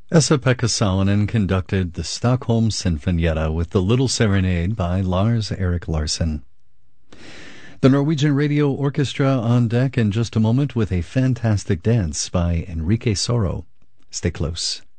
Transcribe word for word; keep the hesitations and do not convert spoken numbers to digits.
Esa-Pekka Salonen conducted the Stockholm Sinfonietta with the Little Serenade by Lars-Erik Larsson. The Norwegian Radio Orchestra on deck in just a moment with a fantastic dance by Enrique Soro. Stay close.